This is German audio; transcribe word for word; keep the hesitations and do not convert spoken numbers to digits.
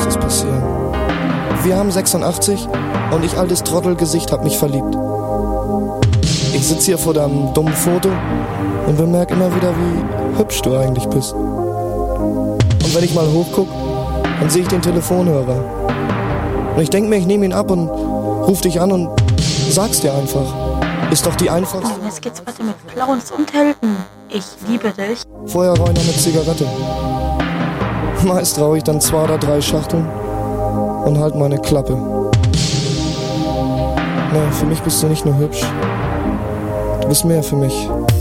es passieren. Wir haben sechsundachtzig und ich, altes Trottelgesicht, hab mich verliebt. Ich sitz hier vor deinem dummen Foto und bemerk immer wieder, wie hübsch du eigentlich bist. Und wenn ich mal hochguck, dann sehe ich den Telefonhörer. Und ich denk mir, ich nehme ihn ab und ruf dich an und sag's dir einfach. Ist doch die einfachste. Oh, jetzt geht's weiter mit Clowns und Helden. Ich liebe dich. Feuerreiner mit Zigarette. Meist rauche ich dann zwei oder drei Schachteln und halt meine Klappe. Nee, für mich bist du nicht nur hübsch. Du bist mehr für mich.